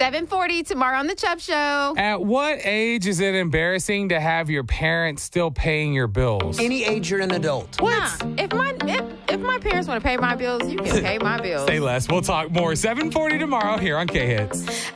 7:40 tomorrow on the Chubb Show. At what age is it embarrassing to have your parents still paying your bills? Any age you're an adult. What? Nah, if my parents want to pay my bills, you can pay my bills. Say less. We'll talk more. 7:40 tomorrow here on K-Hits.